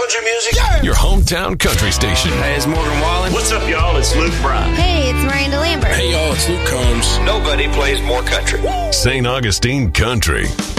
country music? Yeah. Your hometown country station. Hey, it's Morgan Wallen. What's up, y'all? It's Luke Bryan. Hey, it's Miranda Lambert. Hey, y'all, it's Luke Combs. Nobody plays more country. St. Augustine Country.